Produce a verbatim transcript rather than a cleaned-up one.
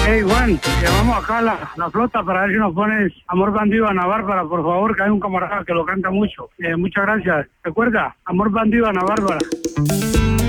Hey Juan, llamamos acá a la, la flota para ver si nos pones Amor Bandido Ana Bárbara, por favor, que hay un camarada que lo canta mucho. Eh, muchas gracias. Recuerda, Amor Bandido Ana Bárbara.